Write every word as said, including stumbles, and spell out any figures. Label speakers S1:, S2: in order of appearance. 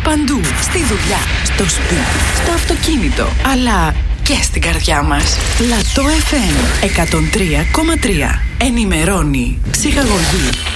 S1: παντού. Στη δουλειά, στο σπίτι, στο αυτοκίνητο, αλλά και στην καρδιά μας. Λατό εφ εμ εκατόν τρία κόμμα τρία. Ενημερώνει, ψυχαγωγεί